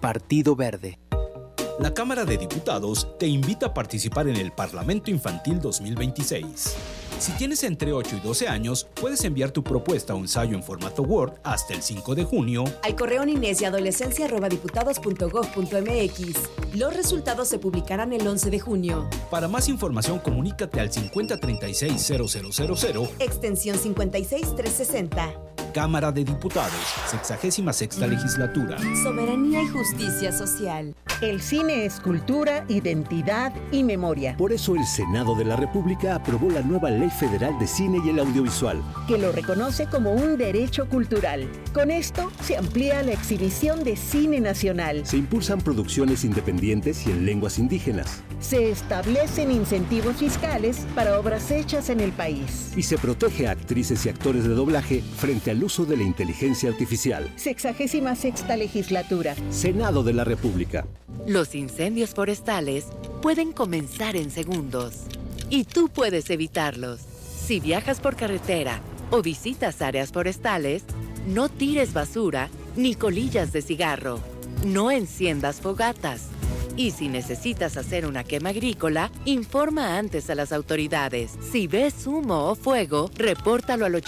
Partido Verde. La Cámara de Diputados te invita a participar en el Parlamento Infantil 2026. Si tienes entre 8 y 12 años, puedes enviar tu propuesta o ensayo en formato Word hasta el 5 de junio al correo ninesyadolescencia@diputados.gov.mx. Los resultados se publicarán el 11 de junio. Para más información, comunícate al 5036-0000, extensión 56360. Cámara de Diputados, 66ª legislatura. Soberanía y justicia social. El cine es cultura, identidad y memoria. Por eso el Senado de la República aprobó la nueva Ley Federal de Cine y el Audiovisual, que lo reconoce como un derecho cultural. Con esto se amplía la exhibición de cine nacional. Se impulsan producciones independientes y en lenguas indígenas. Se establecen incentivos fiscales para obras hechas en el país. Y se protege a actrices y actores de doblaje frente al uso de la inteligencia artificial. 66ª legislatura. Senado de la República. Los incendios forestales pueden comenzar en segundos y tú puedes evitarlos. Si viajas por carretera o visitas áreas forestales, no tires basura ni colillas de cigarro. No enciendas fogatas. Y si necesitas hacer una quema agrícola, informa antes a las autoridades. Si ves humo o fuego, repórtalo al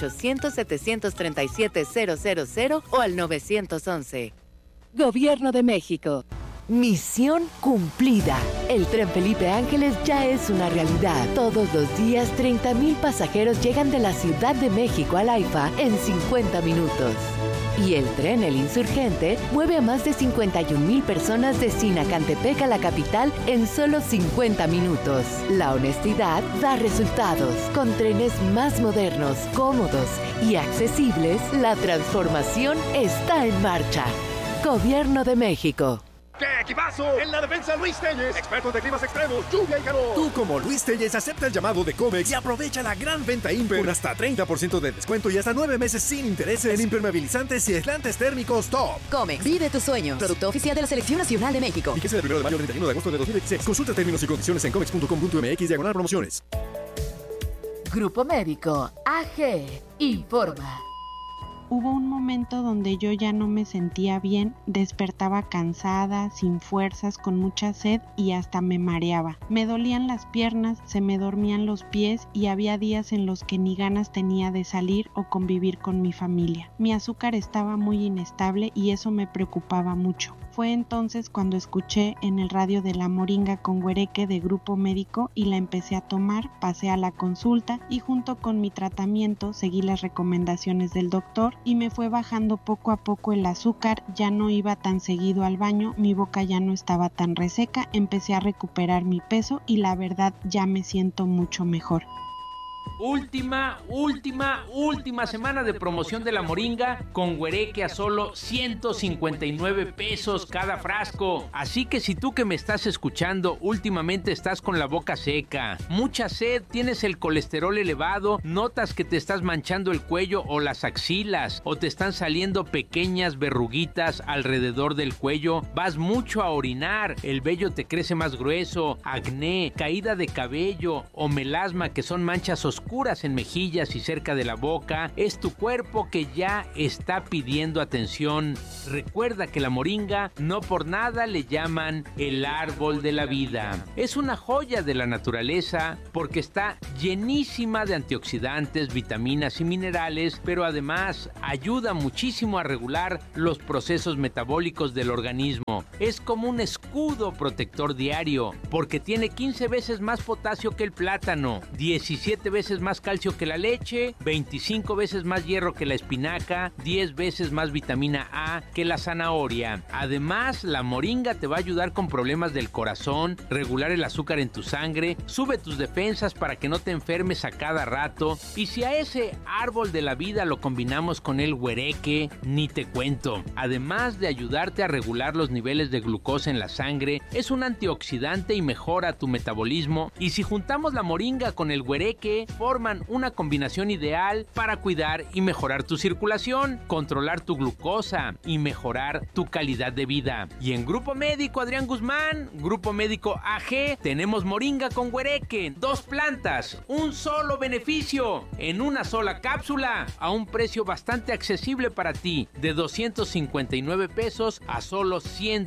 800-737-000 o al 911. Gobierno de México. Misión cumplida. El tren Felipe Ángeles ya es una realidad. Todos los días, 30,000 pasajeros llegan de la Ciudad de México al AIFA en 50 minutos. Y el tren El Insurgente mueve a más de 51,000 personas de Sinacantepec a la capital en solo 50 minutos. La honestidad da resultados. Con trenes más modernos, cómodos y accesibles, la transformación está en marcha. Gobierno de México. ¡Qué equipazo! En la defensa, Luis Telles, experto de climas extremos, lluvia y calor. Tú, como Luis Telles, acepta el llamado de Comex y aprovecha la gran venta Imper con hasta 30% de descuento y hasta 9 meses sin intereses en impermeabilizantes y aislantes térmicos top. Comex, vive tus sueños. Producto oficial de la Selección Nacional de México. Fíjese del 1 de mayo al 31 de agosto de 2016. Consulta términos y condiciones en comex.com.mx/promociones. Grupo Médico AG informa. Hubo un momento donde yo ya no me sentía bien, despertaba cansada, sin fuerzas, con mucha sed y hasta me mareaba. Me dolían las piernas, se me dormían los pies y había días en los que ni ganas tenía de salir o convivir con mi familia. Mi azúcar estaba muy inestable y eso me preocupaba mucho. Fue entonces cuando escuché en el radio de La Moringa con Güereque de Grupo Médico y la empecé a tomar, pasé a la consulta y junto con mi tratamiento seguí las recomendaciones del doctor y me fue bajando poco a poco el azúcar, ya no iba tan seguido al baño, mi boca ya no estaba tan reseca, empecé a recuperar mi peso y la verdad ya me siento mucho mejor. Última semana de promoción de La Moringa con Güereque a solo 159 pesos cada frasco. Así que si tú que me estás escuchando últimamente estás con la boca seca, mucha sed, tienes el colesterol elevado, notas que te estás manchando el cuello o las axilas o te están saliendo pequeñas verruguitas alrededor del cuello, vas mucho a orinar, el vello te crece más grueso, acné, caída de cabello o melasma que son manchas oscuras en mejillas y cerca de la boca, es tu cuerpo que ya está pidiendo atención. Recuerda que la moringa no por nada le llaman el árbol de la vida. Es una joya de la naturaleza porque está llenísima de antioxidantes, vitaminas y minerales, pero además ayuda muchísimo a regular los procesos metabólicos del organismo. Es como un escudo protector diario porque tiene 15 veces más potasio que el plátano, 17 veces más calcio que la leche, 25 veces más hierro que la espinaca, 10 veces más vitamina A que la zanahoria. Además, la moringa te va a ayudar con problemas del corazón, regular el azúcar en tu sangre, sube tus defensas para que no te enfermes a cada rato. Y si a ese árbol de la vida lo combinamos con el güereque, ni te cuento. Además de ayudarte a regular los niveles de glucosa en la sangre, es un antioxidante y mejora tu metabolismo. Y si juntamos la moringa con el güereque, forman una combinación ideal para cuidar y mejorar tu circulación, controlar tu glucosa y mejorar tu calidad de vida. Y en Grupo Médico Adrián Guzmán, Grupo Médico AG, tenemos moringa con güereque, 2 plantas, un solo beneficio, en una sola cápsula, a un precio bastante accesible para ti, de 259 pesos a solo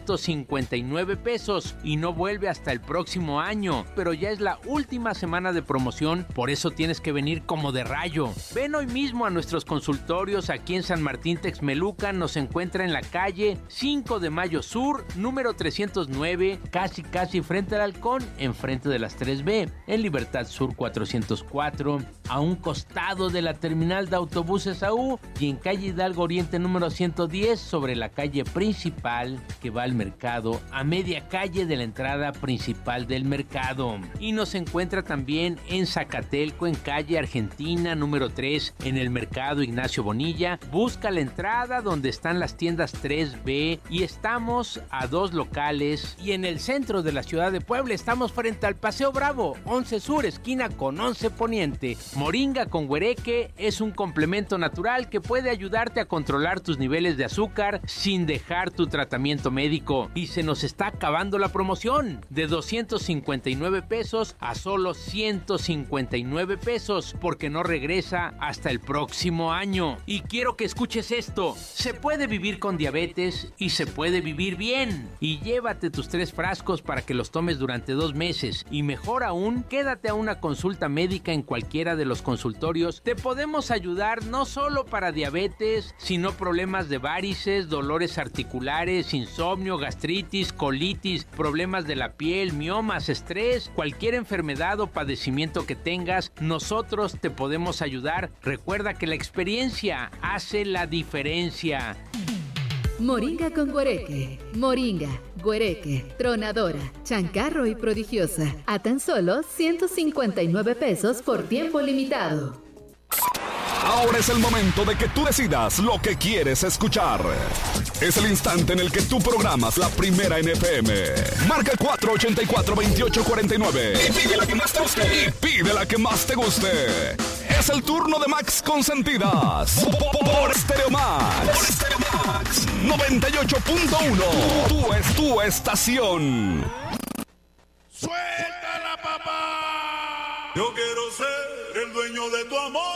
159 pesos, y no vuelve hasta el próximo año, pero ya es la última semana de promoción, por eso tienes que venir como de rayo. Ven hoy mismo a nuestros consultorios aquí en San Martín Texmelucan, nos encuentra en la calle 5 de Mayo Sur, número 309, casi frente al Halcón, enfrente de las 3B, en Libertad Sur 404, a un costado de la terminal de autobuses AU, y en calle Hidalgo Oriente número 110, sobre la calle principal que va al mercado, a media calle de la entrada principal del mercado. Y nos encuentra también en Zacatelco, en calle Argentina número 3, en el mercado Ignacio Bonilla. Busca la entrada donde están las tiendas 3B, y estamos a 2 locales. Y en el centro de la ciudad de Puebla estamos frente al Paseo Bravo, 11 Sur, esquina con 11 Poniente. Moringa con güereque es un complemento natural que puede ayudarte a controlar tus niveles de azúcar sin dejar tu tratamiento médico. Y se nos está acabando la promoción, de 259 pesos a solo 159 pesos, porque no regresa hasta el próximo año. Y quiero que escuches esto: se puede vivir con diabetes y se puede vivir bien. Y llévate tus 3 frascos para que los tomes durante 2 meses, y mejor aún, quédate a una consulta médica en cualquiera de los consultorios. Te podemos ayudar no solo para diabetes, sino problemas de varices, dolores articulares, insomnio, gastritis, colitis, problemas de la piel, miomas, estrés, cualquier enfermedad o padecimiento que tengas, nosotros te podemos ayudar. Recuerda que la experiencia hace la diferencia. Moringa con güereque. Moringa, güereque, tronadora, chancarro y prodigiosa. A tan solo 159 pesos por tiempo limitado. Ahora es el momento de que tú decidas lo que quieres escuchar. Es el instante en el que tú programas la primera en FM. Marca el 484-2849. Y pide la que más te guste. Es el turno de Max Consentidas. Por Stereo Max. 98.1. Tu estación. ¡Suéltala, papá! Yo quiero ser el dueño de tu amor.